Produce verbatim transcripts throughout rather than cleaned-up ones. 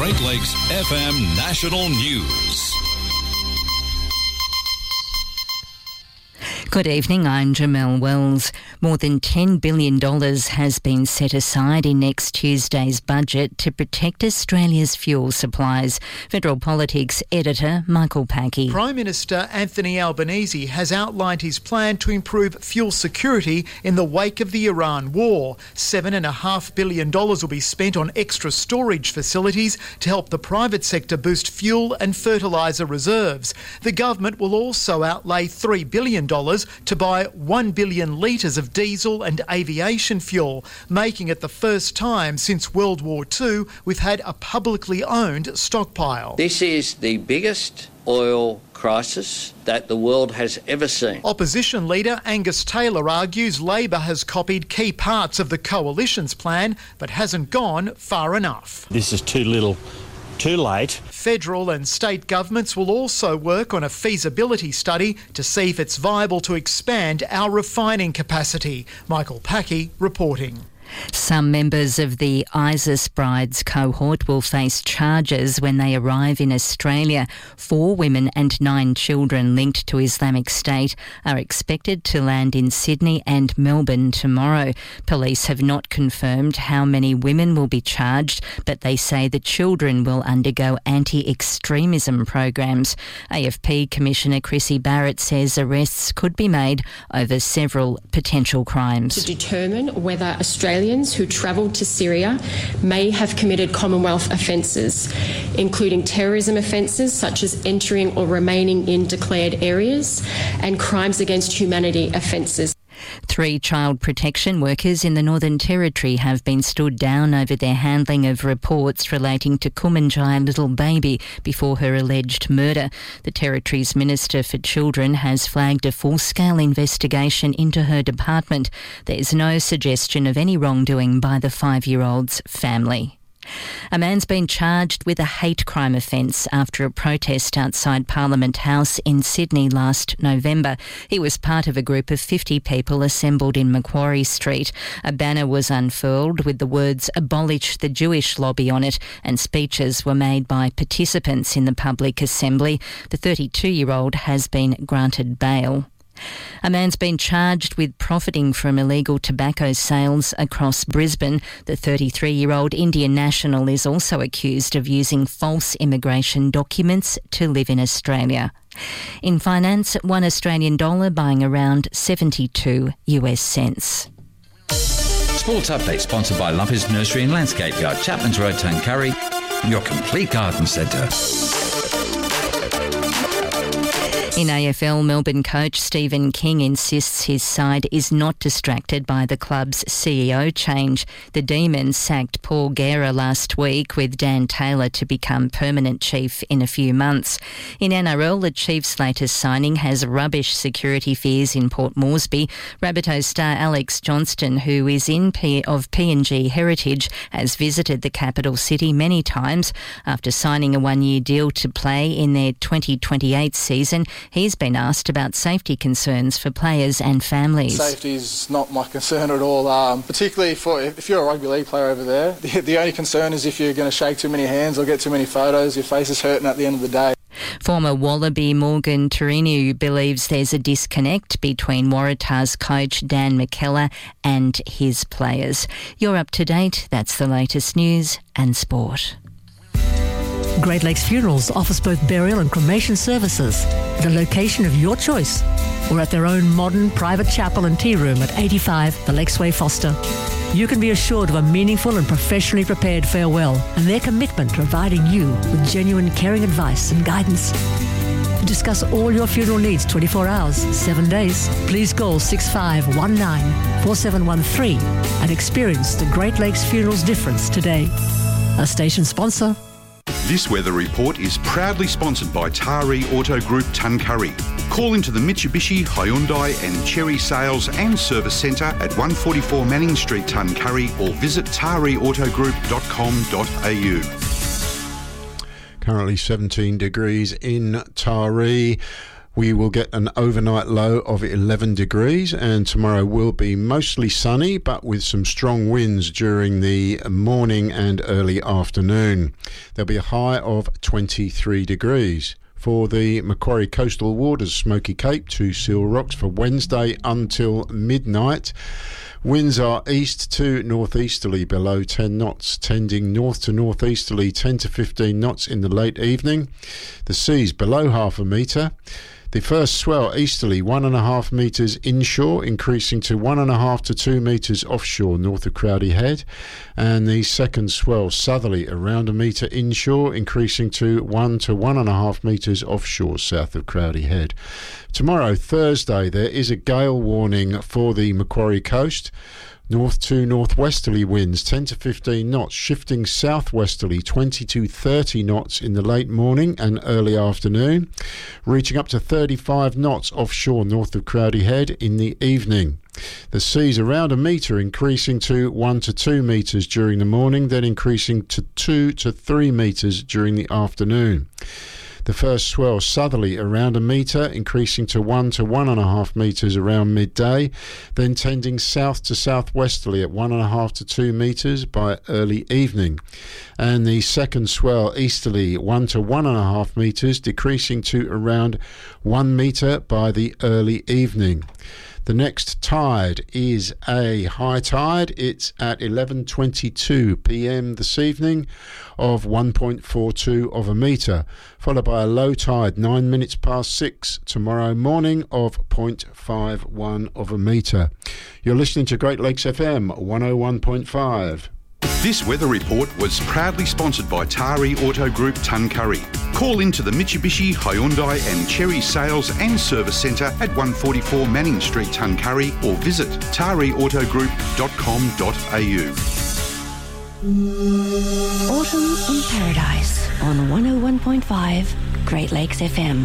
Great Lakes F M National News. Good evening, I'm Jamelle Wells. More than ten billion dollars has been set aside in next Tuesday's budget to protect Australia's fuel supplies. Federal Politics editor Michael Packey. Prime Minister Anthony Albanese has outlined his plan to improve fuel security in the wake of the Iran war. seven point five billion dollars will be spent on extra storage facilities to help the private sector boost fuel and fertiliser reserves. The government will also outlay three billion dollars to buy one billion litres of diesel and aviation fuel, making it the first time since World War Two we've had a publicly owned stockpile. This is the biggest oil crisis that the world has ever seen. Opposition leader Angus Taylor argues Labor has copied key parts of the coalition's plan but hasn't gone far enough. This is too little, too late. Federal and state governments will also work on a feasibility study to see if it's viable to expand our refining capacity. Michael Packey reporting. Some members of the ISIS brides cohort will face charges when they arrive in Australia. Four women and nine children linked to Islamic State are expected to land in Sydney and Melbourne tomorrow. Police have not confirmed how many women will be charged, but they say the children will undergo anti-extremism programs. A F P Commissioner Chrissy Barrett says arrests could be made over several potential crimes. To determine whether Australia Australians who travelled to Syria may have committed Commonwealth offences, including terrorism offences such as entering or remaining in declared areas and crimes against humanity offences. Three child protection workers in the Northern Territory have been stood down over their handling of reports relating to Kumanjai little baby before her alleged murder. The Territory's Minister for Children has flagged a full-scale investigation into her department. There is no suggestion of any wrongdoing by the five-year-old's family. A man's been charged with a hate crime offence after a protest outside Parliament House in Sydney last November. He was part of a group of fifty people assembled in Macquarie Street. A banner was unfurled with the words "Abolish the Jewish Lobby" on it, and speeches were made by participants in the public assembly. The thirty-two-year-old has been granted bail. A man's been charged with profiting from illegal tobacco sales across Brisbane. The thirty-three-year-old Indian national is also accused of using false immigration documents to live in Australia. In finance, one Australian dollar buying around seventy-two US cents. Sports Update sponsored by Lumpers Nursery and Landscape Yard, Chapman's Road, Tuncurry, your complete garden centre. In A F L, Melbourne coach Stephen King insists his side is not distracted by the club's C E O change. The Demons sacked Paul Guerra last week, with Dan Taylor to become permanent chief in a few months. In N R L, the Chiefs' latest signing has rubbish security fears in Port Moresby. Rabbitohs star Alex Johnston, who is in P- of P N G heritage, has visited the capital city many times. After signing a one-year deal to play in their twenty twenty-eight season, he's been asked about safety concerns for players and families. Safety is not my concern at all, um, particularly for if you're a rugby league player over there. The, the only concern is if you're going to shake too many hands or get too many photos, your face is hurting at the end of the day. Former Wallaby Morgan Torinu believes there's a disconnect between Waratah's coach Dan McKellar and his players. You're up to date. That's the latest news and sport. Great Lakes Funerals offers both burial and cremation services at a location of your choice or at their own modern private chapel and tea room at eighty-five The Lakesway, Foster. You can be assured of a meaningful and professionally prepared farewell and their commitment to providing you with genuine caring advice and guidance. To discuss all your funeral needs twenty-four hours, seven days, please call six five one nine, four seven one three and experience the Great Lakes Funerals difference today. A station sponsor. This weather report is proudly sponsored by Taree Auto Group Tuncurry. Call into the Mitsubishi, Hyundai and Chery Sales and Service Centre at one forty-four Manning Street, Tuncurry, or visit taree auto group dot com dot a u. Currently seventeen degrees in Taree. We will get an overnight low of eleven degrees, and tomorrow will be mostly sunny but with some strong winds during the morning and early afternoon. There'll be a high of twenty-three degrees. For the Macquarie Coastal Waters, Smoky Cape to Seal Rocks for Wednesday until midnight. Winds are east to northeasterly below ten knots, tending north to northeasterly ten to fifteen knots in the late evening. The sea's below half a metre. The first swell easterly one and a half metres inshore, increasing to one and a half to two metres offshore north of Crowdy Head, and the second swell southerly around a metre inshore, increasing to one to one and a half metres offshore south of Crowdy Head. Tomorrow, Thursday, there is a gale warning for the Macquarie coast. North to northwesterly winds ten to fifteen knots, shifting southwesterly twenty to thirty knots in the late morning and early afternoon, reaching up to thirty-five knots offshore north of Crowdy Head in the evening. The sea's around a metre, increasing to one to two metres during the morning, then increasing to two to three metres during the afternoon. The first swell southerly around a metre, increasing to one to one and a half metres around midday, then tending south to southwesterly at one and a half to two metres by early evening. And the second swell easterly one to one and a half metres, decreasing to around one metre by the early evening. The next tide is a high tide. It's at eleven twenty-two p m this evening of one point four two of a metre, followed by a low tide nine minutes past six tomorrow morning of zero point five one of a metre. You're listening to Great Lakes F M one oh one point five. This weather report was proudly sponsored by Tari Auto Group Tuncurry. Call into the Mitsubishi, Hyundai and Cherry Sales and Service Centre at one forty-four Manning Street, Tuncurry, or visit tari auto group dot com dot a u. Autumn in Paradise on one oh one point five Great Lakes F M.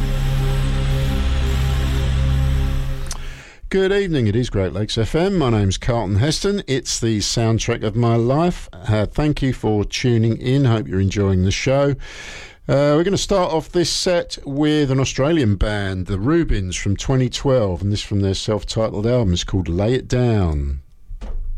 Good evening, it is Great Lakes F M. My name's Carlton Heston. It's the soundtrack of my life. Uh, thank you for tuning in. Hope you're enjoying the show. Uh, we're going to start off this set with an Australian band, the Rubins, from twenty twelve, and this from their self-titled album is called Lay It Down.